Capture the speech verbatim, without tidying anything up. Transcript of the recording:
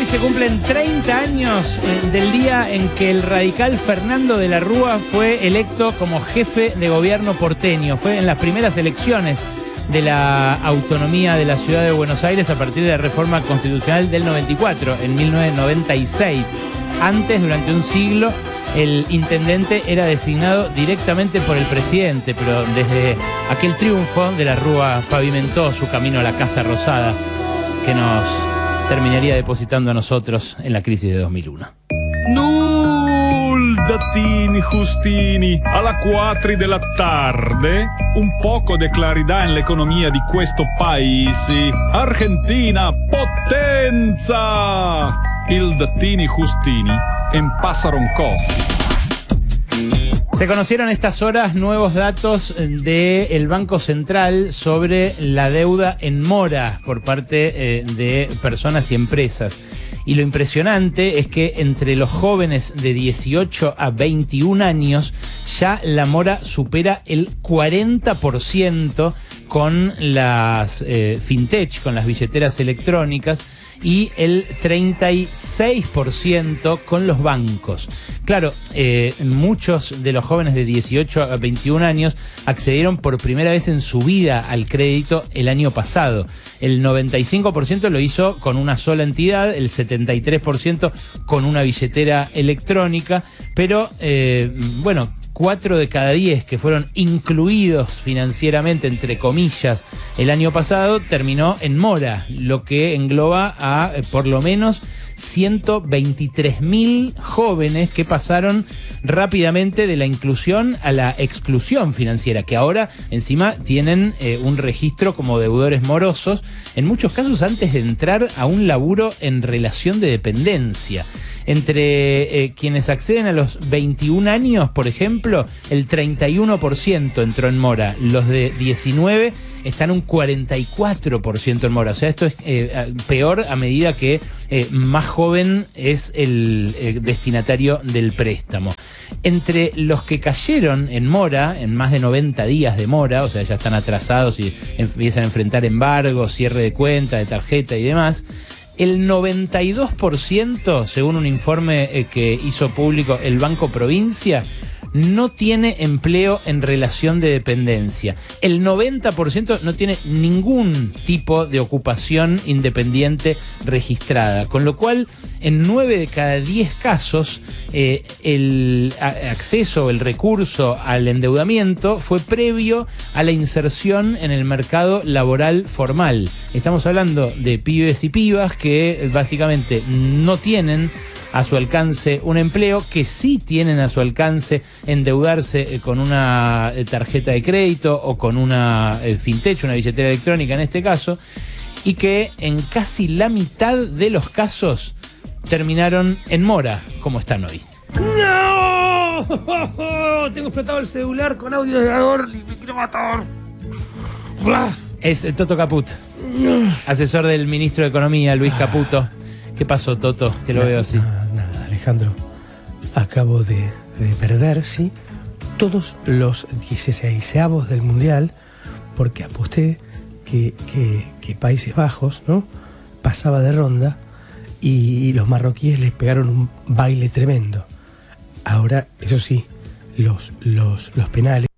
se cumplen treinta años del día en que el radical Fernando de la Rúa fue electo como jefe de gobierno porteño. Fue en las primeras elecciones de la autonomía de la ciudad de Buenos Aires a partir de la reforma constitucional del noventa y cuatro, en mil novecientos noventa y seis. Antes, durante un siglo, el intendente era designado directamente por el presidente, pero desde aquel triunfo de la Rúa pavimentó su camino a la Casa Rosada, que nos terminaría depositando a nosotros en la crisis de dos mil uno. Datini Justini, alla quattro della tarde, un poco di clarità nell'economia di questo paese. Argentina, potenza! Il Datini Justini empassaron così. Se conocieron estas horas nuevos datos del Banco Central sobre la deuda en mora por parte eh, de personas y empresas. Y lo impresionante es que entre los jóvenes de dieciocho a veintiún años ya la mora supera el cuarenta por ciento con las eh, fintech, con las billeteras electrónicas, y el treinta y seis por ciento con los bancos. Claro, eh, muchos de los jóvenes de dieciocho a veintiún años accedieron por primera vez en su vida al crédito el año pasado. El noventa y cinco por ciento lo hizo con una sola entidad, el setenta y tres por ciento con una billetera electrónica, pero eh, bueno, cuatro de cada diez que fueron incluidos financieramente, entre comillas, el año pasado, terminó en mora, lo que engloba a eh, por lo menos ciento veintitrés mil jóvenes que pasaron rápidamente de la inclusión a la exclusión financiera, que ahora encima tienen eh, un registro como deudores morosos, en muchos casos antes de entrar a un laburo en relación de dependencia. Entre eh, quienes acceden a los veintiún años, por ejemplo, el treinta y uno por ciento entró en mora. Los de diecinueve están un cuarenta y cuatro por ciento en mora. O sea, esto es eh, peor a medida que eh, más joven es el eh, destinatario del préstamo. Entre los que cayeron en mora, en más de noventa días de mora, o sea, ya están atrasados y empiezan a enfrentar embargos, cierre de cuenta, de tarjeta y demás, el noventa y dos por ciento, según un informe eh, que hizo público el Banco Provincia, no tiene empleo en relación de dependencia. El noventa por ciento no tiene ningún tipo de ocupación independiente registrada, con lo cual en nueve de cada diez casos eh, el acceso, el recurso al endeudamiento fue previo a la inserción en el mercado laboral formal. Estamos hablando de pibes y pibas que básicamente no tienen a su alcance un empleo, que sí tienen a su alcance endeudarse con una tarjeta de crédito o con una fintech, una billetera electrónica en este caso, y que en casi la mitad de los casos terminaron en mora, como están hoy. ¡No! Tengo explotado el celular con audio de dador y me quiero matar. Blah. Es Toto Caput, asesor del ministro de Economía, Luis Caputo. ¿Qué pasó, Toto? Que lo no, veo así. No, nada, Alejandro. Acabo de, de perder, sí, todos los dieciseisavos del Mundial, porque aposté que, que, que Países Bajos, ¿no?, pasaba de ronda y, y los marroquíes les pegaron un baile tremendo. Ahora, eso sí, los, los, los penales